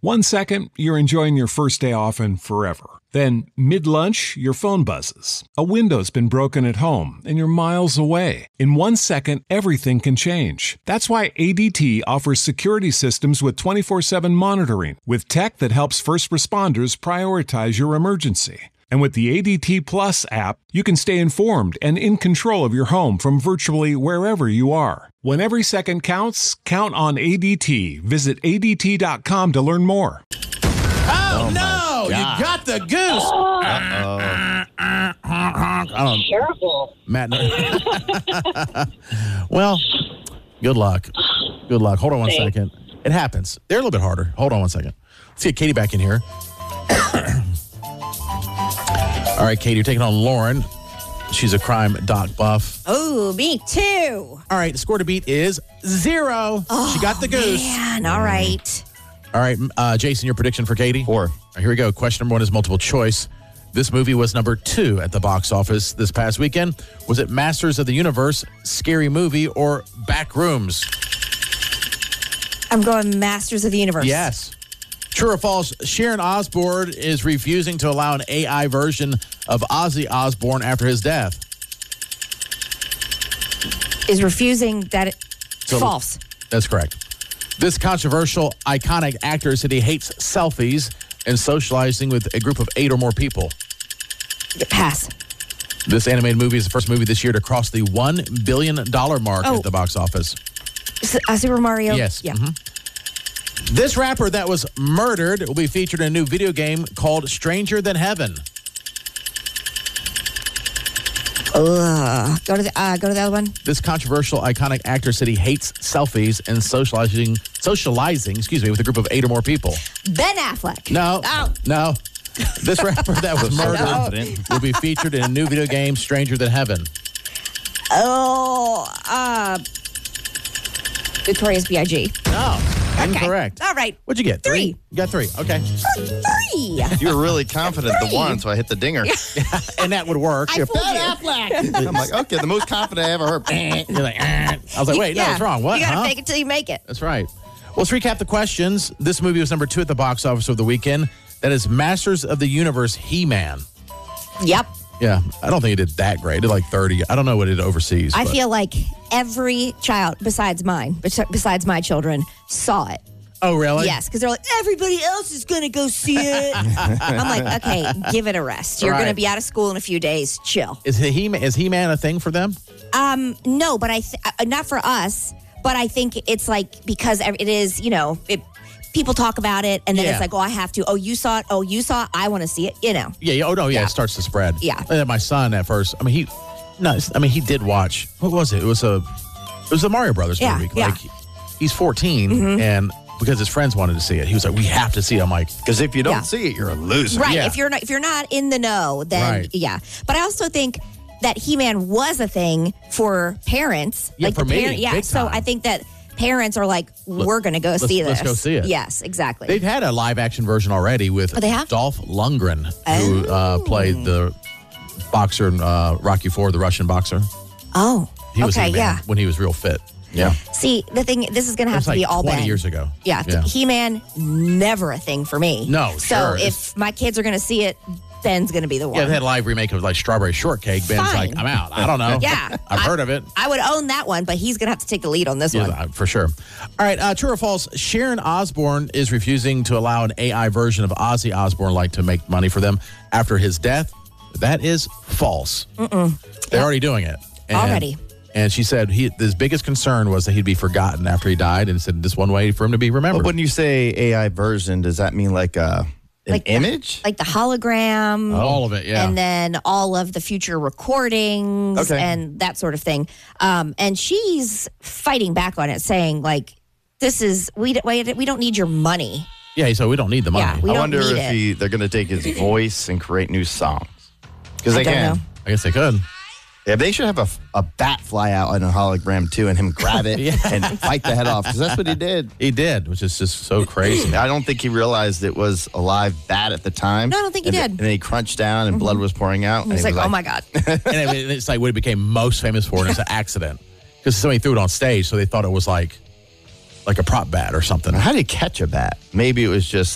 1 second, you're enjoying your first day off and forever. Then, mid-lunch, your phone buzzes. A window's been broken at home, and you're miles away. In 1 second, everything can change. That's why ADT offers security systems with 24/7 monitoring, with tech that helps first responders prioritize your emergency. And with the ADT Plus app, you can stay informed and in control of your home from virtually wherever you are. When every second counts, count on ADT. Visit ADT.com to learn more. Oh no! You got the goose. Terrible. Matt. Well, good luck. Good luck. Hold on one second. It happens. They're a little bit harder. Hold on one second. Let's get Katie back in here. All right, Katie, you're taking on Lauren. She's a crime doc buff. Oh, me too. All right, the score to beat is 0. She got the goose. Man, all right. All right, Jason, your prediction for Katie? 4. All right, here we go. Question number 1 is multiple choice. This movie was number 2 at the box office this past weekend. Was it Masters of the Universe, Scary Movie, or Backrooms? I'm going Masters of the Universe. Yes. True or false, Sharon Osbourne is refusing to allow an AI version of Ozzy Osbourne after his death. Is refusing that false. That's correct. This controversial, iconic actor said he hates selfies and socializing with a group of 8 or more people. Pass. This animated movie is the first movie this year to cross the $1 billion mark at the box office. Super Mario? Yes. Yeah. Mm-hmm. This rapper that was murdered will be featured in a new video game called Stranger Than Heaven. Go to the other one. This controversial, iconic actor said he hates selfies and socializing, with a group of 8 or more people. Ben Affleck. No. Oh. No. This rapper that was murdered will be featured in a new video game, Stranger Than Heaven. Notorious B.I.G. No. Incorrect. All right. What'd you get? 3. You got 3. Okay. 3. You were really confident the 1, so I hit the dinger. And that would work. I fooled you. I'm like, okay, the most confident I ever heard. You're like, I was like, wait, no, it's wrong. What? You got to fake it till you make it. That's right. Well, let's recap the questions. This movie was number 2 at the box office over the weekend. That is Masters of the Universe, He-Man. Yep. Yeah, I don't think it did that great. It did like 30. I don't know what it did overseas. I feel like every child, besides mine, besides my children, saw it. Oh, really? Yes, because they're like, everybody else is going to go see it. I'm like, okay, give it a rest. You're going to be out of school in a few days. Chill. Is He-Man a thing for them? No, but not for us. But I think it's like because it is, people talk about it, and then it's like, oh, I have to. Oh, you saw it. Oh, you saw it. I want to see it. Yeah. Oh no. Yeah. It starts to spread. Yeah. And my son at first. He did watch. What was it? It was a Mario Brothers movie. Yeah. Like he's 14, and because his friends wanted to see it, he was like, we have to see it. I'm like, because if you don't see it, you're a loser. Right. Yeah. If you're not in the know, then yeah. But I also think that He-Man was a thing for parents. Yeah, for me. Yeah. Big So time. I think that parents are like, we're going to go see this. Let's go see it. Yes, exactly. They've had a live action version already with they have? Dolph Lundgren, who played the boxer in Rocky IV, the Russian boxer. Oh, He was okay, He-Man yeah. when he was real fit. Yeah. See, the thing, this is going to have to be all 20 Ben. years ago. Yeah. He-Man, never a thing for me. No, So sure. if my kids are going to see it, Ben's going to be the one. Yeah, they had a live remake of like Strawberry Shortcake. Ben's Fine. like, I'm out. I don't know. Yeah. I've heard of it. I would own that one, but he's going to have to take the lead on this one. Yeah, for sure. All right, true or false, Sharon Osbourne is refusing to allow an AI version of Ozzy Osbourne to make money for them after his death. That is false. They're already doing it. Already. And she said his biggest concern was that he'd be forgotten after he died, and said this one way for him to be remembered. But when you say AI version, does that mean like an image? Like the hologram. All of it, yeah. And then all of the future recordings and that sort of thing. And she's fighting back on it, saying like, "This is we don't need your money." Yeah, so we don't need the money. Yeah, we I don't wonder need if they're going to take his voice and create new songs. Because they I don't can. know. I guess they could. Yeah, they should have a bat fly out in a hologram too, and him grab it and fight the head off, because that's what he did. He did, which is just so crazy. I don't think he realized it was a live bat at the time. No, I don't think he did. And then he crunched down, and blood was pouring out. And he's like, "Oh my god!" And it's like what he became most famous for, and it's an accident because somebody threw it on stage, so they thought it was like a prop bat or something. How do you catch a bat? Maybe it was just